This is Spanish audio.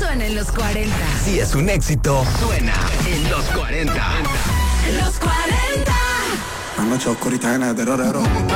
suena en los 40. Si es un éxito, suena en los 40. Los 40. La noche oscurita en el terror.